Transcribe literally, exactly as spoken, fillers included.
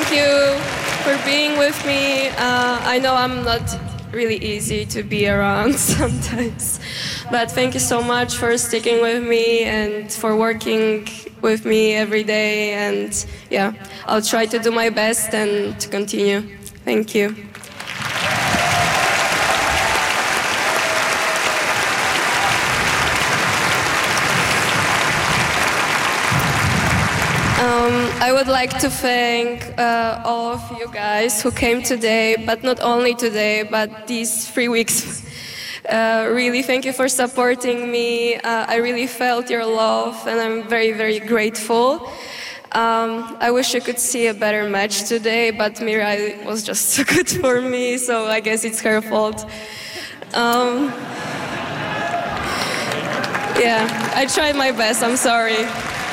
thank you for being with me. Uh, I know I'm not really easy to be around sometimes, but thank you so much for sticking with me and for working with me every day. And yeah, I'll try to do my best and to continue. Thank you. Um, I would like to thank uh, all of you guys who came today, but not only today, but these three weeks. Uh, really, thank you for supporting me. Uh, I really felt your love, and I'm very, very grateful. Um, I wish you could see a better match today, but Mirai was just so good for me, so I guess it's her fault. Um, yeah, I tried my best, I'm sorry.